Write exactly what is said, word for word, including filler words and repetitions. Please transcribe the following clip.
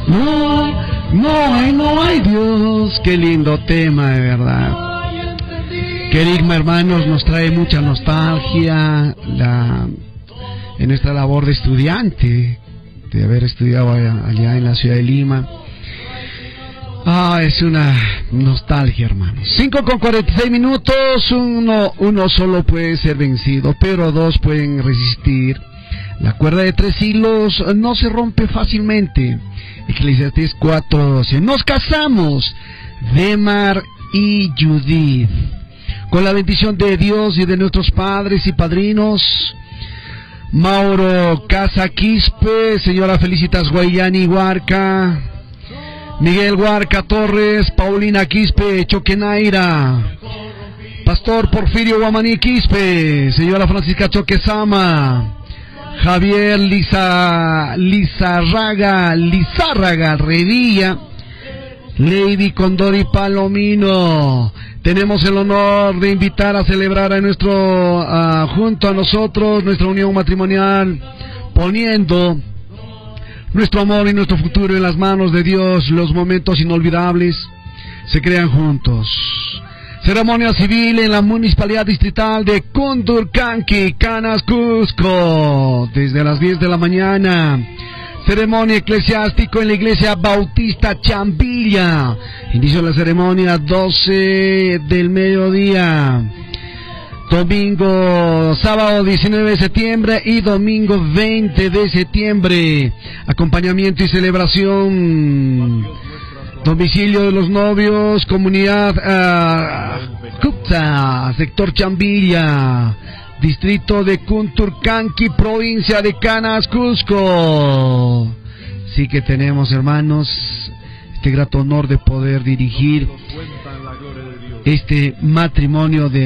No, no hay, no hay Dios. Qué lindo tema, de verdad. Qué enigma, hermanos, nos trae mucha nostalgia la, en nuestra labor de estudiante, de haber estudiado allá, allá en la ciudad de Lima. Ah, es una nostalgia, hermanos. cinco con cuarenta y seis minutos, uno, uno solo puede ser vencido, pero dos pueden resistir. La cuerda de tres hilos no se rompe fácilmente. Eclesiastés cuatro doce. Nos casamos, Demar y Judith, con la bendición de Dios y de nuestros padres y padrinos. Mauro Casa Quispe, señora Felicitas Guayani Huarca, Miguel Huarca Torres, Paulina Quispe Choquenaira, Pastor Porfirio Guamaní Quispe, señora Francisca Choquesama, Javier Liza, Lizarraga, Lizárraga Revilla, Lady Condori Palomino. Tenemos el honor de invitar a celebrar a nuestro, uh, junto a nosotros, nuestra unión matrimonial, poniendo nuestro amor y nuestro futuro en las manos de Dios. Los momentos inolvidables se crean juntos. Ceremonia civil en la Municipalidad Distrital de Cundurcanqui, Canas, Cusco, desde las diez de la mañana. Ceremonia eclesiástica en la Iglesia Bautista Chambilla. Inicio de la ceremonia doce del mediodía. Domingo, sábado diecinueve de septiembre y domingo veinte de septiembre. Acompañamiento y celebración. Domicilio de los novios, comunidad uh, Cupta, sector Chambilla, distrito de Cundurcanqui, provincia de Canas, Cusco. Sí que tenemos, hermanos, este grato honor de poder dirigir este matrimonio de